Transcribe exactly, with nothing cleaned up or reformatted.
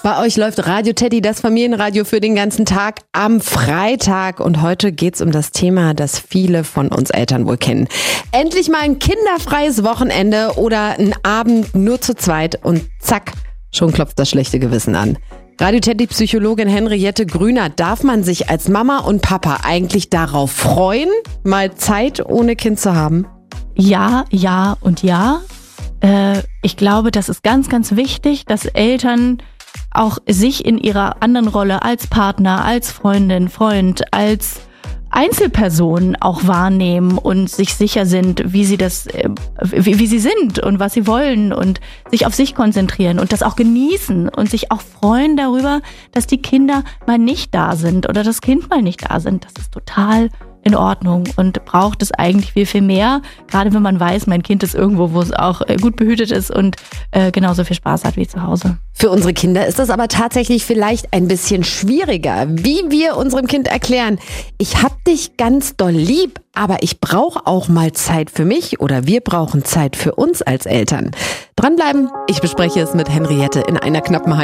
Bei euch läuft Radio Teddy, das Familienradio für den ganzen Tag am Freitag. Und heute geht's um das Thema, das viele von uns Eltern wohl kennen. Endlich mal ein kinderfreies Wochenende oder ein Abend nur zu zweit und zack, schon klopft das schlechte Gewissen an. Radio Teddy-Psychologin Henriette Grüner, darf man sich als Mama und Papa eigentlich darauf freuen, mal Zeit ohne Kind zu haben? Ja, ja und ja. Äh, ich glaube, das ist ganz, ganz wichtig, dass Eltern auch sich in ihrer anderen Rolle als Partner, als Freundin, Freund, als Einzelperson auch wahrnehmen und sich sicher sind, wie sie das, wie, wie sie sind und was sie wollen und sich auf sich konzentrieren und das auch genießen und sich auch freuen darüber, dass die Kinder mal nicht da sind oder das Kind mal nicht da sind. Das ist total in Ordnung und braucht es eigentlich viel, viel mehr, gerade wenn man weiß, mein Kind ist irgendwo, wo es auch gut behütet ist und äh, genauso viel Spaß hat wie zu Hause. Für unsere Kinder ist das aber tatsächlich vielleicht ein bisschen schwieriger, wie wir unserem Kind erklären, ich hab dich ganz doll lieb, aber ich brauche auch mal Zeit für mich oder wir brauchen Zeit für uns als Eltern. Dranbleiben, ich bespreche es mit Henriette in einer knappen